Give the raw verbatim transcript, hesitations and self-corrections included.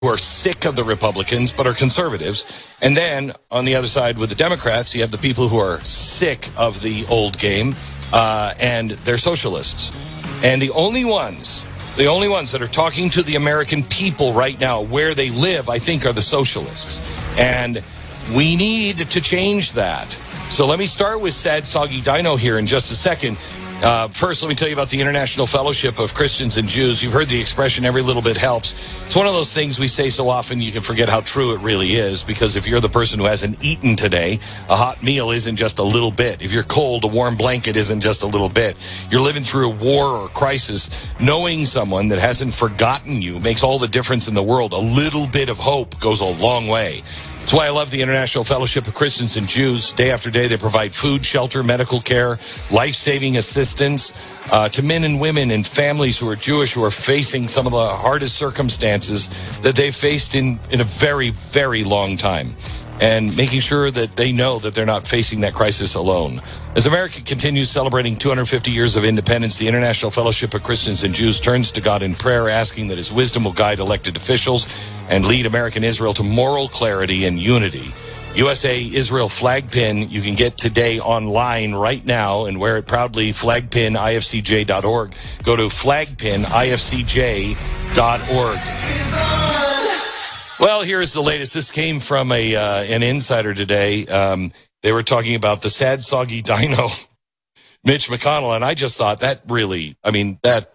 who are sick of the Republicans but are conservatives. And then on the other side with the Democrats, you have the people who are sick of the old game uh, and they're socialists. And the only ones, the only ones that are talking to the American people right now where they live, I think, are the socialists. And we need to change that. So let me start with Sad Soggy Dino here in just a second. Uh, first, let me tell you about the International Fellowship of Christians and Jews. You've heard the expression, every little bit helps. It's one of those things we say so often you can forget how true it really is, because if you're the person who hasn't eaten today, a hot meal isn't just a little bit. If you're cold, a warm blanket isn't just a little bit. You're living through a war or a crisis. Knowing someone that hasn't forgotten you makes all the difference in the world. A little bit of hope goes a long way. That's why I love the International Fellowship of Christians and Jews. Day after day, they provide food, shelter, medical care, life-saving assistance uh, to men and women and families who are Jewish, who are facing some of the hardest circumstances that they've faced in, in a very, very long time. And making sure that they know that they're not facing that crisis alone. As America continues celebrating two hundred fifty years of independence, the International Fellowship of Christians and Jews turns to God in prayer, asking that his wisdom will guide elected officials and lead American Israel to moral clarity and unity. U S A Israel flag pin you can get today online right now and wear it proudly, flag pin I F C J dot org. Go to flag pin I F C J dot org. Well, here's the latest. This came from a uh, an insider today. Um, they were talking about the Sad Soggy Dino, Mitch McConnell, and I just thought that really, I mean, that